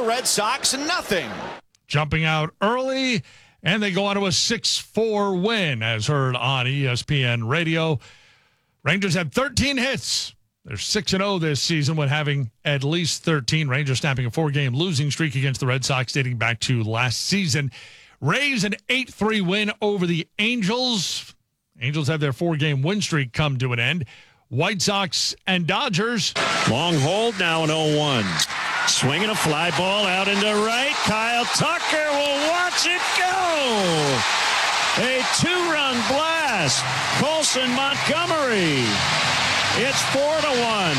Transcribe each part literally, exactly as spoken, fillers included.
Red Sox nothing. Jumping out early, and they go on to a six four win, as heard on E S P N Radio. Rangers had thirteen hits. They're six and oh this season when having at least thirteen. Rangers snapping a four-game losing streak against the Red Sox dating back to last season. Rays an eight three win over the Angels. Angels have their four-game win streak come to an end. White Sox and Dodgers. Long hold, now an oh one. Swinging a fly ball out into right. Kyle Tucker will watch it go. A two-run blast. Colson Montgomery. It's four to one.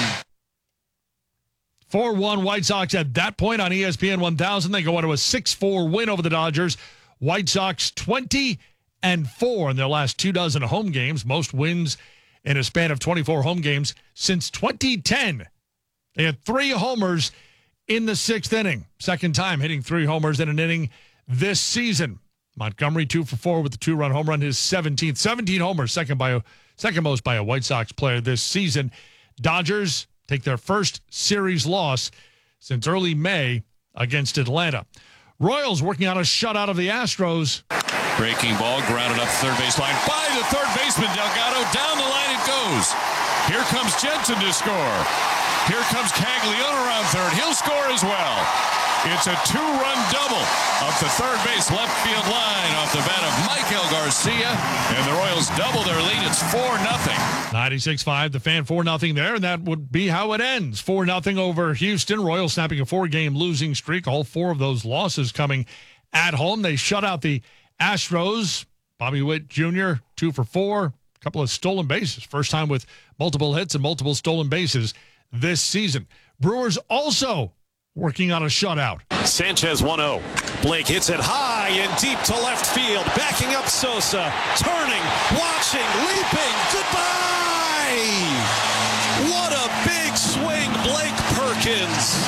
four one White Sox at that point on E S P N one thousand. They go on to a six four win over the Dodgers. White Sox twenty and four in their last two dozen home games. Most wins in a span of twenty-four home games since twenty ten. They had three homers in the sixth inning. Second time hitting three homers in an inning this season. Montgomery two for four with the two-run home run, his seventeenth. seventeen homers, second by a, second most by a White Sox player this season. Dodgers take their first series loss since early May against Atlanta. Royals working on a shutout of the Astros. Breaking ball, grounded up third base line by the third baseman, Delgado. Down the line it goes. Here comes Jensen to score. Here comes Caglione around third. He'll score as well. It's a two-run double up the third base left field line off the bat of Michael Garcia. And the Royals double their lead. It's four nothing. ninety-six five, the Fan four nothing there, and that would be how it ends. four nothing over Houston. Royals snapping a four-game losing streak. All four of those losses coming at home. They shut out the Astros. Bobby Witt Junior, two for four. A couple of stolen bases. First time with multiple hits and multiple stolen bases this season. Brewers also working on a shutout. Sanchez one oh. Blake hits it high and deep to left field. Backing up Sosa. Turning, watching, leaping. Goodbye! What a big swing, Blake Perkins.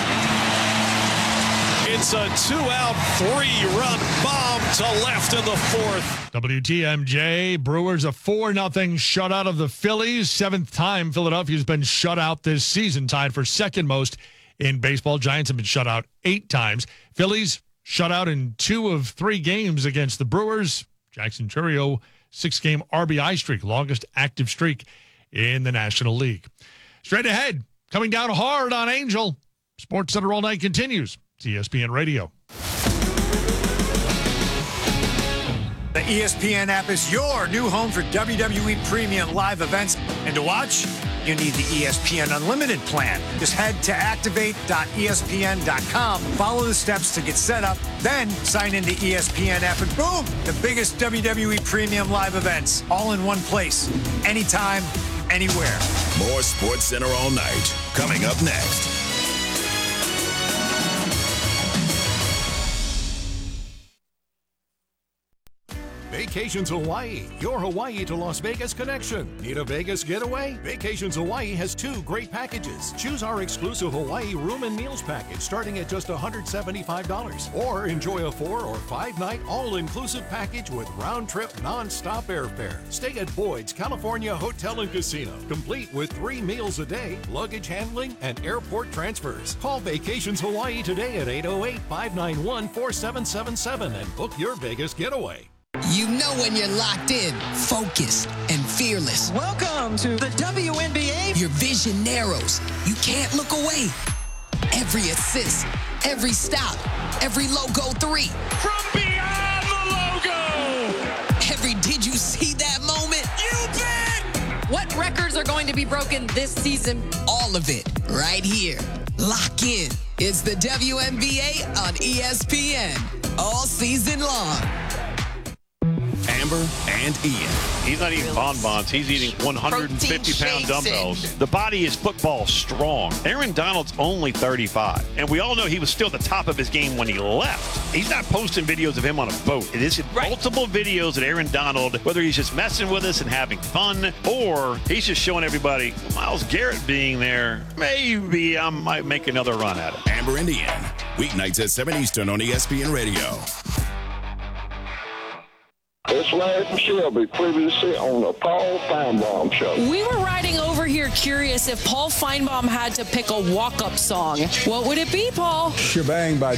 It's a two-out, three-run bomb to left in the fourth. W T M J, Brewers a four nothing shutout of the Phillies. Seventh time Philadelphia's been shut out this season, tied for second most in baseball. Giants have been shut out eight times. Phillies shut out in two of three games against the Brewers. Jackson Chourio, six-game R B I streak, longest active streak in the National League. Straight ahead, coming down hard on Angel. Sports Center All Night continues. It's E S P N Radio. The E S P N app is your new home for W W E premium live events. And to watch, you need the E S P N Unlimited plan. Just head to activate dot E S P N dot com, follow the steps to get set up, then sign into E S P N app, and boom, the biggest W W E premium live events, all in one place, anytime, anywhere. More Sports Center All Night, coming up next. Vacations Hawaii, your Hawaii to Las Vegas connection. Need a Vegas getaway? Vacations Hawaii has two great packages. Choose our exclusive Hawaii room and meals package starting at just one hundred seventy-five dollars. Or enjoy a four or five night all-inclusive package with round-trip non-stop airfare. Stay at Boyd's California Hotel and Casino, complete with three meals a day, luggage handling, and airport transfers. Call Vacations Hawaii today at eight oh eight, five nine one, four seven seven seven and book your Vegas getaway. You know when you're locked in, focused, and fearless. Welcome to the W N B A. Your vision narrows. You can't look away. Every assist, every stop, every logo three. From beyond the logo. Every did you see that moment? You bet. What records are going to be broken this season? All of it right here. Lock in. It's the W N B A on E S P N. All season long. Amber and Ian. He's not eating bonbons. He's eating one hundred fifty pound dumbbells. The body is football strong. Aaron Donald's only thirty-five. And we all know he was still at the top of his game when he left. He's not posting videos of him on a boat. It is right. Multiple videos of Aaron Donald, whether he's just messing with us and having fun, or he's just showing everybody, Myles Garrett being there, maybe I might make another run at it. Amber and Ian. Weeknights at seven Eastern on E S P N Radio. It's Larry Shelby, previously on the Paul Feinbaum Show. We were riding over here curious if Paul Feinbaum had to pick a walk-up song. What would it be, Paul? Shebang by